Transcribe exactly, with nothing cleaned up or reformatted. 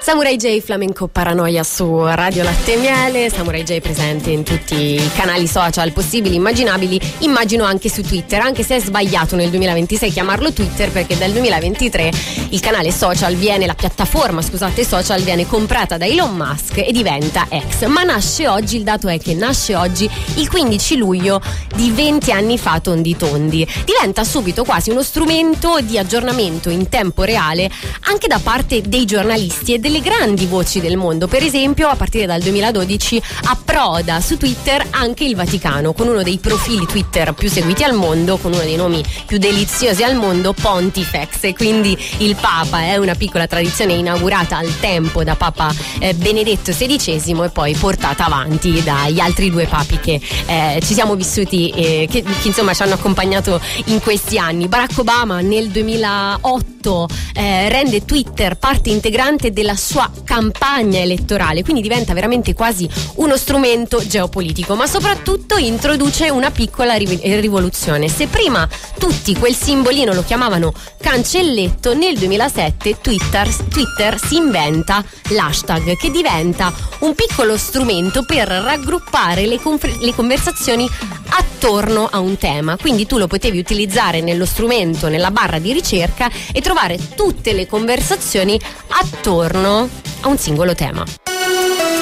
Samurai J, Flamenco Paranoia su Radio Latte e Miele. Samurai J presente in tutti i canali social possibili, immaginabili, immagino anche su Twitter, anche se è sbagliato nel duemilaventisei chiamarlo Twitter, perché dal duemilaventitré il canale social viene, la piattaforma scusate social viene comprata da Elon Musk e diventa X. Ma nasce oggi, il dato è che nasce oggi il quindici luglio di venti anni fa tondi tondi. Diventa subito quasi uno strumento di aggiornamento in tempo reale anche da parte dei giornalisti e delle grandi voci del mondo. Per esempio, a partire dal duemiladodici approda su Twitter anche il Vaticano, con uno dei profili Twitter più seguiti al mondo, con uno dei nomi più deliziosi al mondo, Pontifex. E quindi il Papa è una piccola tradizione inaugurata al tempo da Papa eh, Benedetto sedicesimo e poi portata avanti dagli altri due papi che eh, ci siamo vissuti e che, che insomma ci hanno accompagnato in questi anni. Barack Obama nel duemilaotto eh, rende Twitter parte integrante della sua campagna elettorale, quindi diventa veramente quasi uno strumento geopolitico, ma soprattutto introduce una piccola ri- rivoluzione. Se prima tutti quel simbolino lo chiamavano cancelletto, nel duemilasette Twitter, Twitter si inventa l'hashtag, che diventa un piccolo strumento per raggruppare le, conf- le conversazioni attorno a un tema. Quindi tu lo potevi utilizzare nello strumento, nella barra di ricerca, e trovare tutte le conversazioni attorno a un singolo tema.